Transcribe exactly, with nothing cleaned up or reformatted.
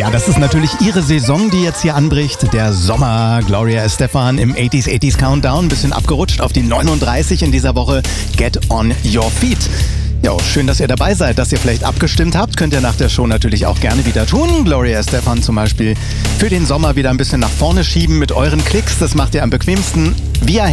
Ja, das ist natürlich ihre Saison, die jetzt hier anbricht. Der Sommer. Gloria Estefan im achtziger achtziger Countdown. Ein bisschen abgerutscht auf die neununddreißig in dieser Woche. Get on your feet. Ja, schön, dass ihr dabei seid, dass ihr vielleicht abgestimmt habt. Könnt ihr nach der Show natürlich auch gerne wieder tun. Gloria Estefan zum Beispiel für den Sommer wieder ein bisschen nach vorne schieben mit euren Klicks. Das macht ihr am bequemsten via